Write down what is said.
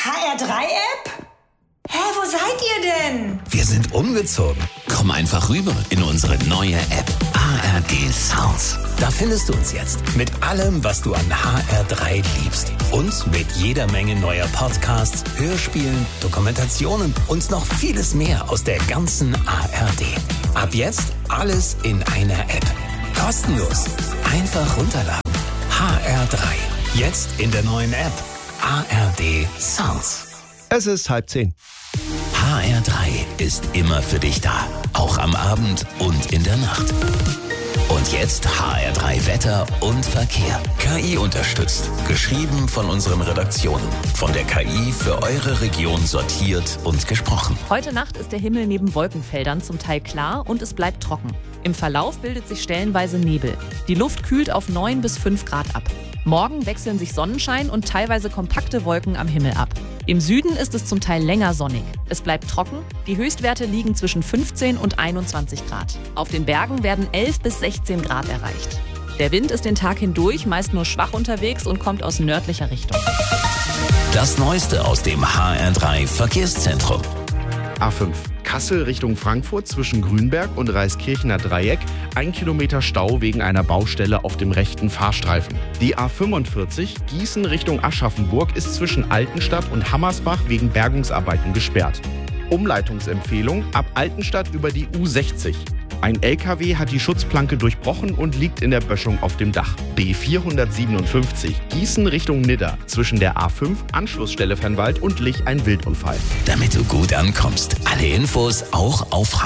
HR3-App? Hä, wo seid ihr denn? Wir sind umgezogen. Komm einfach rüber in unsere neue App ARD Sounds. Da findest du uns jetzt mit allem, was du an HR3 liebst. Und mit jeder Menge neuer Podcasts, Hörspielen, Dokumentationen und noch vieles mehr aus der ganzen ARD. Ab jetzt alles in einer App. Kostenlos. Einfach runterladen. HR3. Jetzt in der neuen App ARD Sounds. Es ist 9:30. HR3 ist immer für dich da. Auch am Abend und in der Nacht. Und jetzt HR3 Wetter und Verkehr. KI unterstützt. Geschrieben von unseren Redaktionen. Von der KI für eure Region sortiert und gesprochen. Heute Nacht ist der Himmel neben Wolkenfeldern zum Teil klar und es bleibt trocken. Im Verlauf bildet sich stellenweise Nebel. Die Luft kühlt auf 9 bis 5 Grad ab. Morgen wechseln sich Sonnenschein und teilweise kompakte Wolken am Himmel ab. Im Süden ist es zum Teil länger sonnig. Es bleibt trocken, die Höchstwerte liegen zwischen 15 und 21 Grad. Auf den Bergen werden 11 bis 16 Grad erreicht. Der Wind ist den Tag hindurch meist nur schwach unterwegs und kommt aus nördlicher Richtung. Das Neueste aus dem HR3 Verkehrszentrum. A5. Kassel Richtung Frankfurt zwischen Grünberg und Reiskirchener Dreieck. 1 Kilometer Stau wegen einer Baustelle auf dem rechten Fahrstreifen. Die A45 Gießen Richtung Aschaffenburg ist zwischen Altenstadt und Hammersbach wegen Bergungsarbeiten gesperrt. Umleitungsempfehlung ab Altenstadt über die U60. Ein LKW hat die Schutzplanke durchbrochen und liegt in der Böschung auf dem Dach. B457 Gießen Richtung Nidda. Zwischen der A5 Anschlussstelle Fernwald und Lich ein Wildunfall. Damit du gut ankommst. Alle Infos auch auf